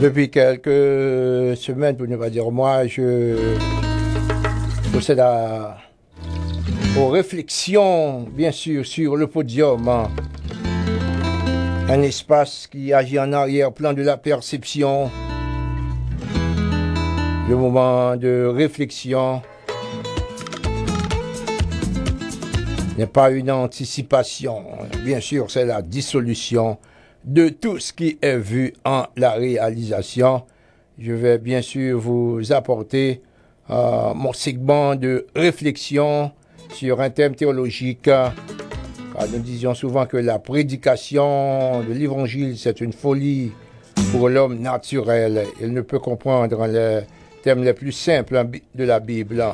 Depuis quelques semaines, pour ne pas dire mois, je procède aux réflexions, bien sûr, sur le podium. Un espace qui agit en arrière-plan de la perception. Le moment de réflexion n'est pas une anticipation. Bien sûr, c'est la dissolution de tout ce qui est vu en la réalisation. Je vais bien sûr vous apporter mon segment de réflexion sur un thème théologique. Car nous disions souvent que la prédication de l'évangile, c'est une folie pour l'homme naturel. Il ne peut comprendre les thèmes les plus simples de la Bible.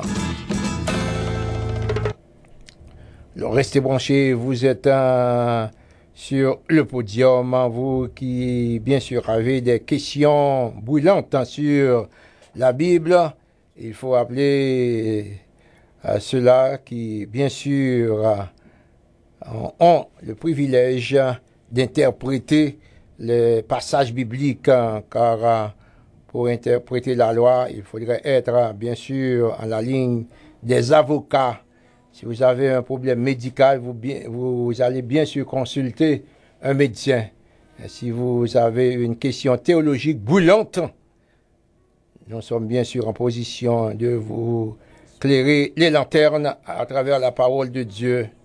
Alors, restez branchés, vous êtes sur le podium, vous qui, bien sûr, avez des questions brûlantes sur la Bible. Il faut appeler à ceux-là qui, bien sûr, ont le privilège d'interpréter les passages bibliques, car pour interpréter la loi, il faudrait être, bien sûr, en la ligne des avocats. Si vous avez un problème médical, vous allez bien sûr consulter un médecin. Et si vous avez une question théologique brûlante, nous sommes bien sûr en position de vous éclairer les lanternes à travers la parole de Dieu.